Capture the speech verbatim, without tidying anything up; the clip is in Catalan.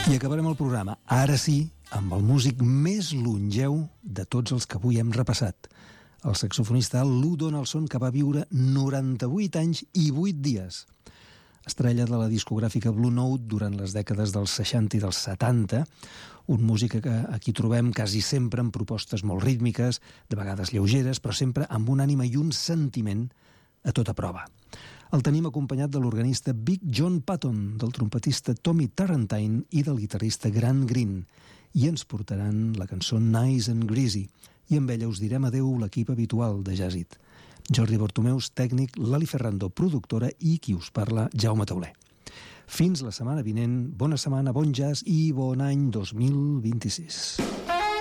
I acabarem el programa, ara sí, amb el músic més longeu de tots els que avui hem repassat. El saxofonista Lou Donaldson, que va viure noranta-vuit anys i vuit dies. Estrella de la discogràfica Blue Note durant les dècades dels seixanta i dels setanta, un músic que aquí trobem quasi sempre amb propostes molt rítmiques, de vegades lleugeres, però sempre amb una ànima i un sentiment a tota prova. El tenim acompanyat de l'organista Big John Patton, del trompetista Tommy Turrentine i del guitarrista Grant Green, i ens portaran la cançó Nice and Greasy, i amb ella us direm adeu l'equip habitual de Jazzit. Jordi Bartomeus, tècnic, Lali Ferrando, productora, i qui us parla, Jaume Tauler. Fins la setmana vinent, bona setmana, bon jazz i bon any dos mil vint-i-sis.